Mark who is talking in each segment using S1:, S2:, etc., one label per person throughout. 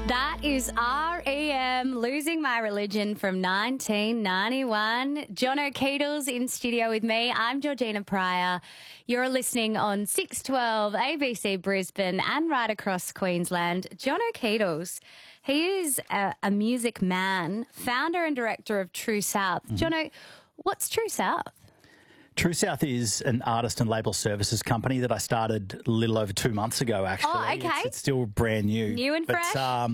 S1: That is REM, Losing My Religion from 1991. Jono Keatles in studio with me. I'm Georgina Pryor. You're listening on 612 ABC Brisbane and right across Queensland. Jono Keatles, he is a music man, founder and director of True South. Jono, what's True South?
S2: True South is an artist and label services company that I started a little over 2 months ago, actually.
S1: Oh, okay.
S2: It's still brand new.
S1: New and fresh?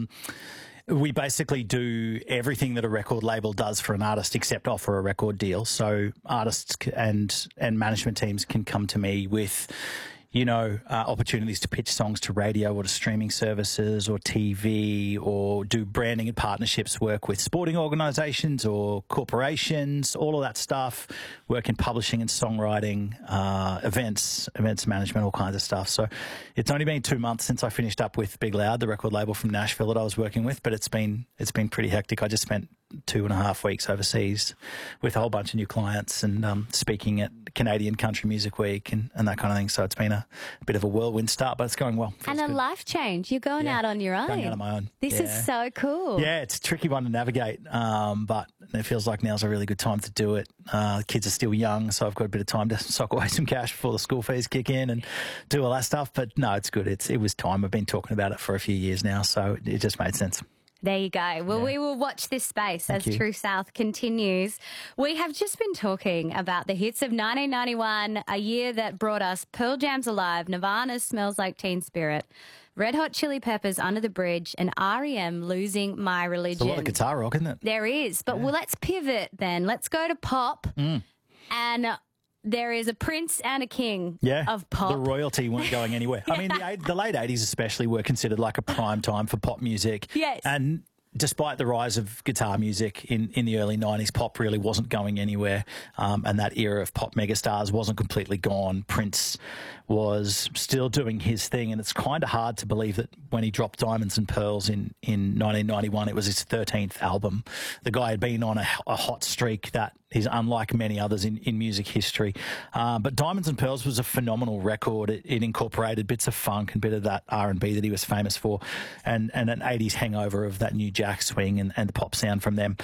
S2: We basically do everything that a record label does for an artist except offer a record deal. So artists and management teams can come to me with, opportunities to pitch songs to radio or to streaming services or TV, or do branding and partnerships, work with sporting organisations or corporations, all of that stuff, work in publishing and songwriting, events management, all kinds of stuff. So it's only been 2 months since I finished up with Big Loud, the record label from Nashville that I was working with, but it's been pretty hectic. I just spent 2.5 weeks overseas with a whole bunch of new clients and speaking at Canadian Country Music Week and that kind of thing. So it's been a bit of a whirlwind start, but it's going well.
S1: And a life change. You're going out on your own.
S2: Going out on my own.
S1: This is so cool.
S2: Yeah, it's a tricky one to navigate, but it feels like now's a really good time to do it. Kids are still young, so I've got a bit of time to sock away some cash before the school fees kick in and do all that stuff. But no, it's good. It was time. I've been talking about it for a few years now, so it just made sense.
S1: There you go. Well, we will watch this space as True South continues. We have just been talking about the hits of 1991, a year that brought us Pearl Jam's Alive, Nirvana's Smells Like Teen Spirit, Red Hot Chili Peppers' Under the Bridge, and REM Losing My Religion.
S2: There's a lot of guitar rock, isn't it?
S1: There is. But well, let's pivot then. Let's go to pop. And there is a prince and a king of pop.
S2: The royalty weren't going anywhere. I mean, the late 80s especially were considered like a prime time for pop music.
S1: Yes.
S2: And despite the rise of guitar music in the early 90s, pop really wasn't going anywhere. And that era of pop megastars wasn't completely gone. Prince was still doing his thing. And it's kind of hard to believe that when he dropped Diamonds and Pearls in 1991, it was his 13th album. The guy had been on a hot streak that is unlike many others in music history. But Diamonds and Pearls was a phenomenal record. It incorporated bits of funk and bit of that R&B that he was famous for, and an 80s hangover of that new jack swing and the pop sound from them.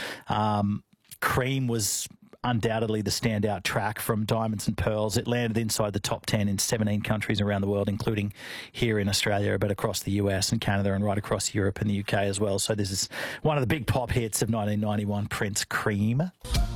S2: Cream was undoubtedly the standout track from Diamonds and Pearls. It landed inside the top 10 in 17 countries around the world, including here in Australia, but across the US and Canada and right across Europe and the UK as well. So this is one of the big pop hits of 1991, Prince, Cream.